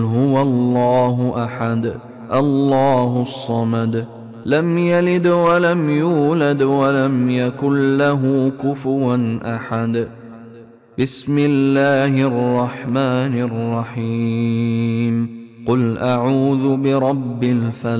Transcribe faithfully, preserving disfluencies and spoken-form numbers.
هو الله أحد الله الصمد لم يلد ولم يولد ولم يكن له كفوا أحد. بسم الله الرحمن الرحيم. قل أعوذ برب الفلق